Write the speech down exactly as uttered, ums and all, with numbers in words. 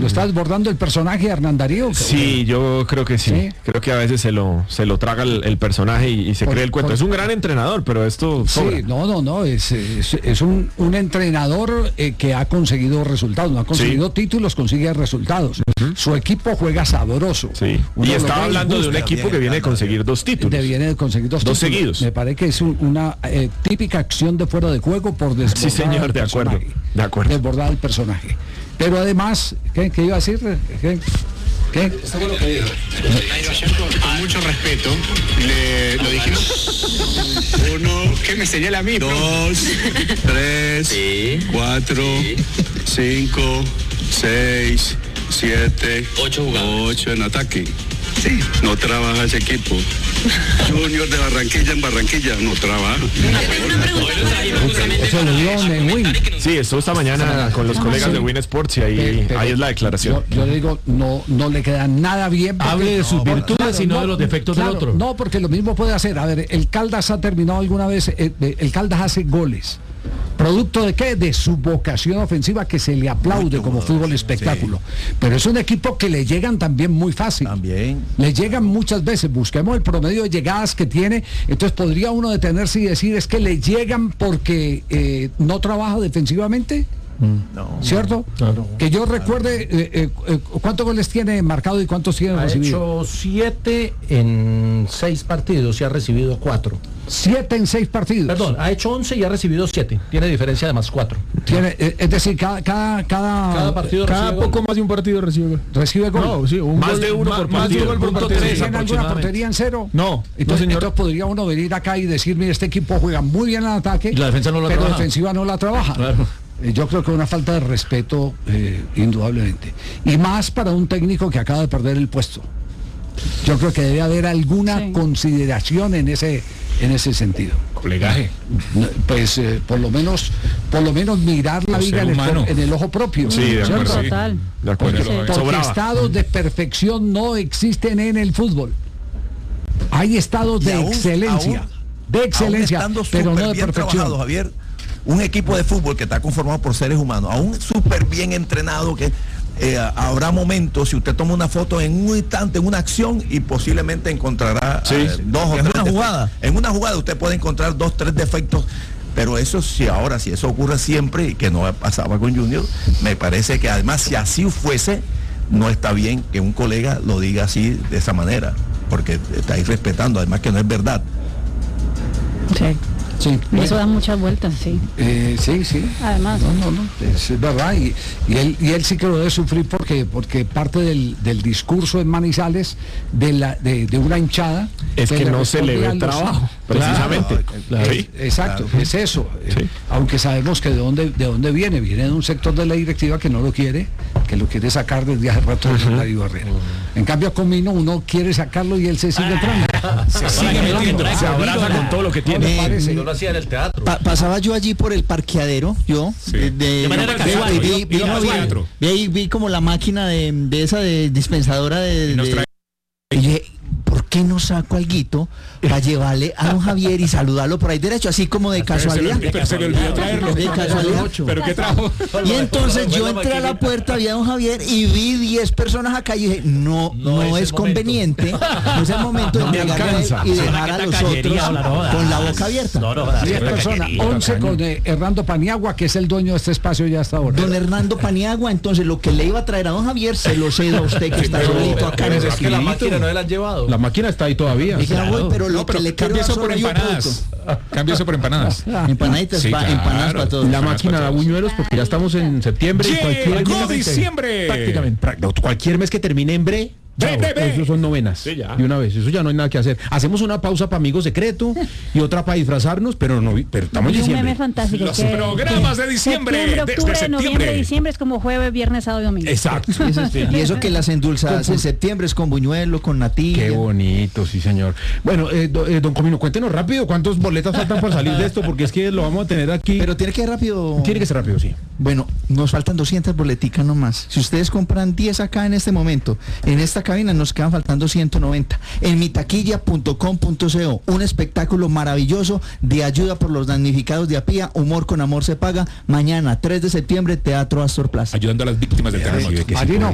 ¿Lo está desbordando el personaje, Hernán Darío? Sí, yo creo que sí. ¿Sí? Creo que a veces se lo se lo traga el, el personaje y, y se por, cree el cuento. Por, es un gran entrenador, pero esto sobra. Sí, no, no, no. Es, es, es un, un entrenador eh, que ha conseguido resultados. No ha conseguido sí. títulos, consigue resultados. Uh-huh. Su equipo juega sabroso. Sí. Y estaba hablando de un equipo que viene de conseguir dos títulos. De viene de conseguir dos, dos títulos. seguidos. Me parece que es un, una eh, típica acción de fuera de juego por desbordar sí, señor, de acuerdo. De acuerdo. Desbordar el personaje. Pero además, ¿qué, qué iba a decir? ¿Qué? ¿Qué? Está bueno que dijo. Con mucho respeto, le, lo dijimos. Uno, ¿qué me señala a mí? Dos, tres, sí. cuatro, sí. cinco, seis, siete, ocho jugadores. Ocho en ataque. Sí, no trabaja ese equipo. Junior de Barranquilla en Barranquilla no trabaja. Eso lo dio en Win. Sí, estuvo esta mañana con los colegas de Win Sports y ahí, ahí es la declaración. Yo, yo le digo, no, no le queda nada bien. Hable de sus no, virtudes claro, y no, no de los defectos claro, del otro. No, porque lo mismo puede hacer. A ver, el Caldas ha terminado alguna vez, el, el Caldas hace goles. ¿Producto de qué? De su vocación ofensiva que se le aplaude como fútbol espectáculo. Sí. Pero es un equipo que le llegan también muy fácil. También. Le llegan muchas veces. Busquemos el promedio de llegadas que tiene. Entonces podría uno detenerse y decir, es que le llegan porque eh, no trabaja defensivamente. No, ¿cierto? Claro, que yo recuerde eh, eh, ¿cuántos goles tiene marcado y cuántos tiene ha recibido? Ha hecho siete en seis partidos y ha recibido cuatro. Siete en seis partidos. Perdón, ha hecho once y ha recibido siete. Tiene diferencia de más cuatro. Tiene, eh, es decir, cada cada cada, cada partido cada recibe poco gol. más de un partido recibe gol. Recibe gol. No, sí, un más gol, de uno más, por más partido. de un gol por partido. ¿Tiene alguna portería en cero? No. Entonces, no, entonces podría uno venir acá y decir, mire, este equipo juega muy bien en ataque, y la defensa no la pero trabaja. defensiva no la trabaja. Claro. Yo creo que una falta de respeto, eh, indudablemente. Y más para un técnico que acaba de perder el puesto. Yo creo que debe haber alguna sí. consideración en ese en ese sentido. Colegaje. Pues eh, por lo menos por lo menos mirar la vida en el, en el ojo propio. Sí, de acuerdo. Total. De acuerdo. Porque, porque Sobraba. estados de perfección no existen en el fútbol. Hay estados de aún, excelencia. Aún, de excelencia, pero no de perfección. Javier, un equipo de fútbol que está conformado por seres humanos, aún súper bien entrenado, que eh, habrá momentos, si usted toma una foto en un instante, en una acción, y posiblemente encontrará sí. eh, dos o en tres una jugada. En una jugada usted puede encontrar dos, tres defectos, pero eso sí, ahora, si eso ocurre siempre, y que no pasaba con Junior, me parece que además, si así fuese, no está bien que un colega lo diga así, de esa manera, porque está irrespetando, además que no es verdad. Sí. Sí, bueno. Eso da muchas vueltas, sí. Eh, sí, sí. Además. No, no, no, es, es verdad. Y, y, él, y él sí que lo debe sufrir porque, porque parte del, del discurso en Manizales de, la, de, de una hinchada es que, que no se le ve el trabajo, precisamente. Claro, claro. Eh, exacto, claro. Es eso. Sí. Eh, aunque sabemos que de dónde, de dónde viene, viene de un sector de la directiva que no lo quiere, que lo quiere sacar desde hace rato de uh-huh. Darío Herrera. Uh-huh. En cambio, Comino, uno quiere sacarlo y él se sigue entrando. Se sigue metiendo, se abraza con todo lo que tiene. No lo hacía en el teatro. Pa pasaba yo allí por el parqueadero, yo, sí. de, de, de manera casual, vi, vi, vi, vi, vi, vi, vi como la máquina de, de esa de dispensadora de, de y dije, ¿por qué no saco alguito para llevarle a don Javier y saludarlo por ahí derecho, así como de casualidad? Pero se le olvidó traerlo. De casualidad. ¿Pero qué trajo? Y entonces yo entré a la puerta, había don Javier y vi diez personas acá y dije, no, no, no es, es conveniente, no es el momento de llegar y dejar a los otros con la boca abierta. diez personas, once con eh, Hernando Paniagua, que es el dueño de este espacio ya hasta ahora. Don Hernando Paniagua, entonces lo que le iba a traer a don Javier se lo cedo a usted que está solito acá. Es que la máquina no se la han llevado. La máquina está ahí todavía. Claro. Voy, pero lo no, pero que le cambia eso por empanadas. Cambia eso por empanadas. Empanaditas, sí, pa, claro. empanadas para todos. La máquina da buñuelos porque ya estamos en septiembre. ¡Yeah! Y cualquier ¡Llegó diciembre! Prácticamente. Cualquier mes que termine en bre. Chao, ve, ve, ve. Eso son novenas. Sí, ya. De una vez, eso ya no hay nada que hacer. Hacemos una pausa para Amigo Secreto y otra para disfrazarnos, pero no, pero estamos en diciembre. Un meme fantástico. Los que, programas que de diciembre, septiembre, octubre, desde septiembre. Noviembre, diciembre es como jueves, viernes, sábado y domingo. Exacto. Y eso que las endulzadas en septiembre es con buñuelo, con natilla. Qué bonito, sí señor. Bueno, eh, do, eh, don Comino, cuéntenos rápido cuántos boletas faltan para salir de esto, porque es que lo vamos a tener aquí. Pero tiene que ser rápido. Tiene que ser rápido, sí. Bueno, nos faltan doscientas boleticas nomás. Si ustedes compran diez acá en este momento, en esta cabina nos quedan faltando ciento noventa. En mitaquilla punto com punto co, un espectáculo maravilloso de ayuda por los damnificados de Apía. Humor con amor se paga. Mañana, tres de septiembre, Teatro Astor Plaza. Ayudando a las víctimas del terremoto. Marino.